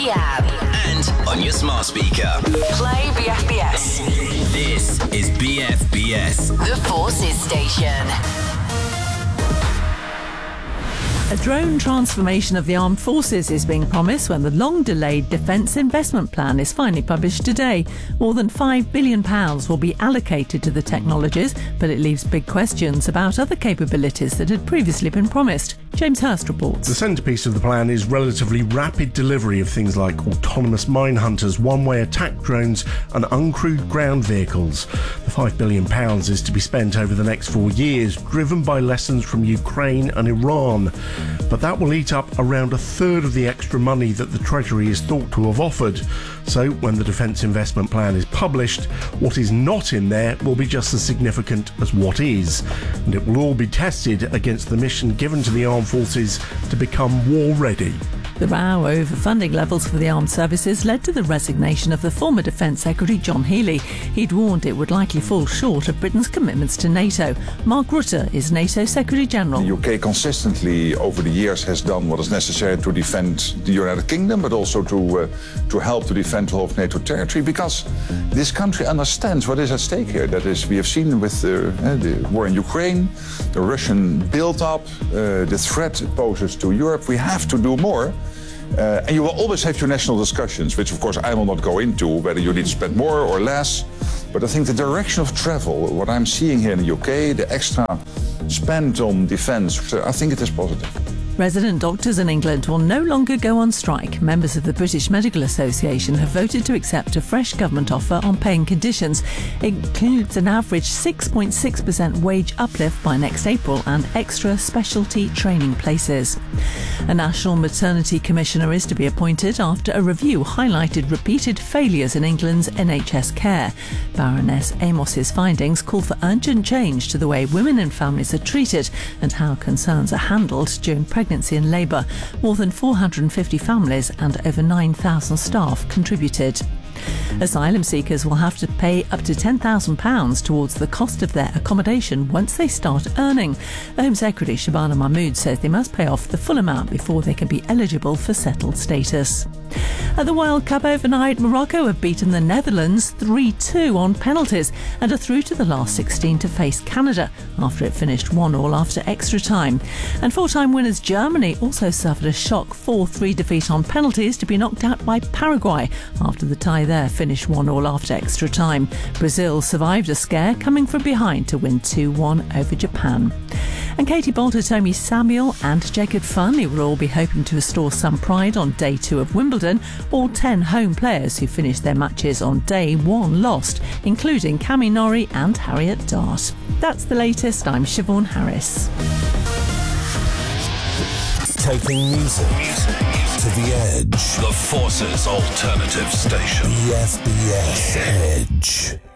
the app. And on your smart speaker. Play BFBS. This is BFBS. The Forces Station. A drone transformation of the armed forces is being promised when the long-delayed Defence Investment Plan is finally published today. More than £5 billion will be allocated to the technologies, but it leaves big questions about other capabilities that had previously been promised. James Hurst reports. The centrepiece of the plan is relatively rapid delivery of things like autonomous mine hunters, one-way attack drones and uncrewed ground vehicles. The £5 billion is to be spent over the next 4 years, driven by lessons from Ukraine and Iran. But that will eat up around a third of the extra money that the Treasury is thought to have offered. So when the Defence Investment Plan is published, what is not in there will be just as significant as what is. And it will all be tested against the mission given to the armed forces to become war ready. The row over funding levels for the armed services led to the resignation of the former Defence Secretary John Healey. He'd warned it would likely fall short of Britain's commitments to NATO. Mark Rutte is NATO Secretary General. The UK consistently over the years has done what is necessary to defend the United Kingdom, but also to help to defend the whole of NATO territory, because this country understands what is at stake here. That is, we have seen with the war in Ukraine, the Russian build-up, the threat it poses to Europe. We have to do more. And you will always have your national discussions, which of course I will not go into, whether you need to spend more or less. But I think the direction of travel, what I'm seeing here in the UK, the extra spend on defence, I think it is positive. Resident doctors in England will no longer go on strike. Members of the British Medical Association have voted to accept a fresh government offer on paying conditions. It includes an average 6.6% wage uplift by next April and extra specialty training places. A National Maternity Commissioner is to be appointed after a review highlighted repeated failures in England's NHS care. Baroness Amos's findings call for urgent change to the way women and families are treated and how concerns are handled during pregnancy and labour. More than 450 families and over 9,000 staff contributed. Asylum seekers will have to pay up to £10,000 towards the cost of their accommodation once they start earning. The Home Secretary Shabana Mahmood says they must pay off the full amount before they can be eligible for settled status. At the World Cup overnight, Morocco have beaten the Netherlands 3-2 on penalties and are through to the last 16 to face Canada after it finished 1-1 after extra time. And four-time winners Germany also suffered a shock 4-3 defeat on penalties to be knocked out by Paraguay after the tie there finished 1-1 after extra time. Brazil survived a scare, coming from behind to win 2-1 over Japan. And Katie Bolter, Tommy Samuel and Jacob Farley will all be hoping to restore some pride on day 2 of Wimbledon. All 10 home players who finished their matches on day 1 lost, including Cami Norrie and Harriet Dart. That's the latest. I'm Siobhan Harris. Taking music to the edge. The Forces Alternative Station. BFBS Edge.